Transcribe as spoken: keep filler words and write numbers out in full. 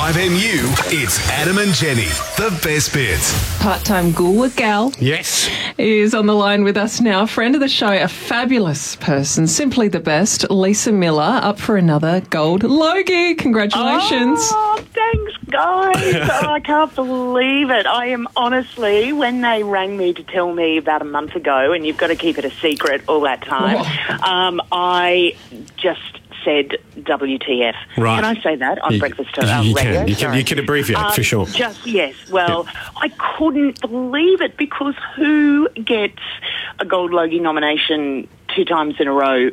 five M U, it's Adam and Jenny, the best bits. Part-time Gulwa gal Yes. is on the line with us now. Friend of the show, a fabulous person, simply the best, Lisa Miller, up for another gold Logie. Congratulations. Oh, thanks, guys. Oh, I can't believe it. I am honestly, when they rang me to tell me about a month ago, and you've got to keep it a secret all that time, um, I just said W T F. Right. Can I say that on You- breakfast you, uh, you radio? can. You can. Sorry. You can abbreviate Um, for sure. Just, yes. Well, I couldn't believe it because who gets a Gold Logie nomination two times in a row